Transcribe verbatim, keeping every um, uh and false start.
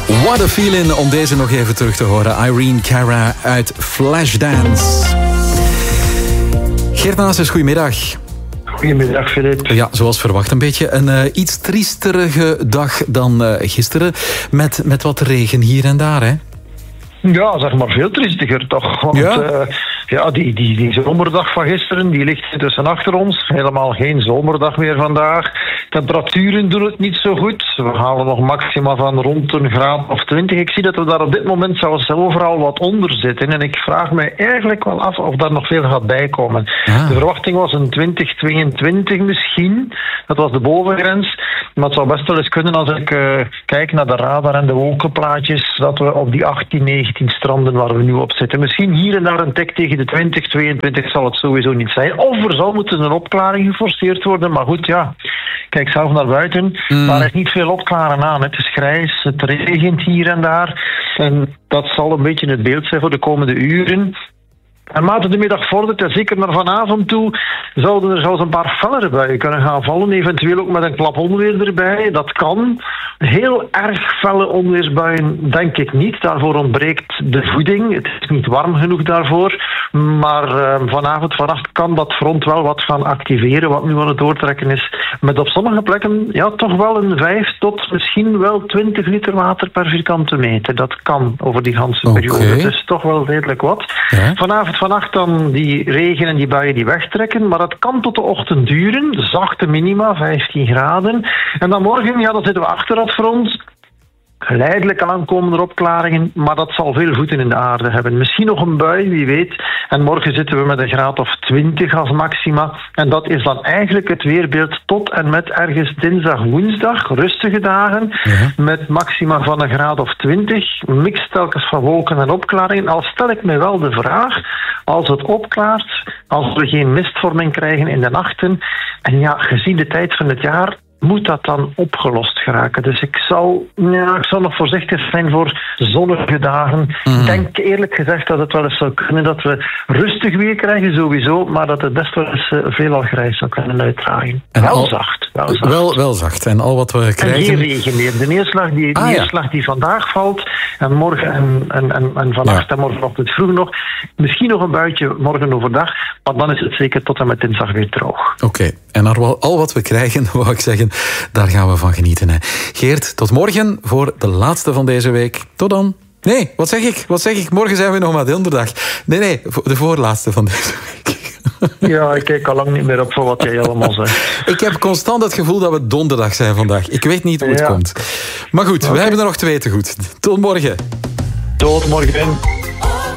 What a feeling om deze nog even terug te horen. Irene Cara uit Flashdance. Geert Naessens, goedemiddag. Goedemiddag, Filip. Ja, zoals verwacht een beetje een uh, iets triesterige dag dan uh, gisteren. Met, met wat regen hier en daar, hè? Ja, zeg maar veel triestiger toch. Want ja? Uh, ja, die, die, die zomerdag van gisteren, die ligt intussen achter ons. Helemaal geen zomerdag meer vandaag. Temperaturen doen het niet zo goed. We halen nog maxima van rond een graad of twintig. Ik zie dat we daar op dit moment zelfs overal wat onder zitten. En ik vraag me eigenlijk wel af of daar nog veel gaat bijkomen. Ah. De verwachting was een twintig, tweeëntwintig misschien. Dat was de bovengrens. Maar het zou best wel eens kunnen als ik uh, kijk naar de radar en de wolkenplaatjes, dat we op die achttien, negentien stranden waar we nu op zitten. Misschien hier en daar een tik tegen de twintig, tweeëntwintig zal het sowieso niet zijn. Of er zal moeten een opklaring geforceerd worden. Maar goed, ja. Kijk zelf naar buiten. Mm. Daar is niet veel opklaren aan. Het is grijs, het regent hier en daar. En dat zal een beetje het beeld zijn voor de komende uren. En naarmate de middag vordert, en zeker naar vanavond toe, zouden er zelfs een paar fellere buien kunnen gaan vallen. Eventueel ook met een klap onweer erbij. Dat kan. Heel erg felle onweersbuien denk ik niet. Daarvoor ontbreekt de voeding. Het is niet warm genoeg daarvoor. Maar uh, vanavond, vannacht kan dat front wel wat gaan activeren, wat nu aan het doortrekken is. Met op sommige plekken ja, toch wel een vijf tot misschien wel twintig liter water per vierkante meter. Dat kan over die ganse okay. periode. Het is toch wel redelijk wat. Ja? Vanavond, vannacht dan die regen en die buien die wegtrekken. Maar dat kan tot de ochtend duren. Zachte minima, vijftien graden. En dan morgen, ja, dan zitten we achter dat front. Geleidelijk aankomen er opklaringen, maar dat zal veel voeten in de aarde hebben. Misschien nog een bui, wie weet. En morgen zitten we met een graad of twintig als maxima. En dat is dan eigenlijk het weerbeeld tot en met ergens dinsdag, woensdag. Rustige dagen, ja. Met maxima van een graad of twintig. Mix telkens van wolken en opklaringen. Al stel ik me wel de vraag, als het opklaart, als we geen mistvorming krijgen in de nachten. En ja, gezien de tijd van het jaar, moet dat dan opgelost geraken. Dus ik zou, ja, ik zou nog voorzichtig zijn voor zonnige dagen. Mm. Ik denk eerlijk gezegd dat het wel eens zou kunnen dat we rustig weer krijgen sowieso, maar dat het best wel eens uh, veelal grijs zou kunnen uitdragen. En wel, al, zacht, wel zacht. Wel, wel zacht. En al wat we krijgen... En geen regen meer. De neerslag die, ah, neerslag ja. die vandaag valt en morgen en, en, en, en vannacht ja. en morgenochtend vroeg nog. Misschien nog een buitje morgen overdag, maar dan is het zeker tot en met dinsdag weer droog. Oké. Okay. En al wat we krijgen, wou ik zeggen, daar gaan we van genieten. Hè. Geert, tot morgen voor de laatste van deze week. Tot dan. Nee, wat zeg ik? Wat zeg ik? Morgen zijn we nog maar donderdag. Nee, nee, de voorlaatste van deze week. Ja, ik kijk al lang niet meer op voor wat jij allemaal zegt. Ik heb constant het gevoel dat we donderdag zijn vandaag. Ik weet niet hoe het ja. komt. Maar goed, okay. We hebben er nog twee te goed. Tot morgen. Tot morgen.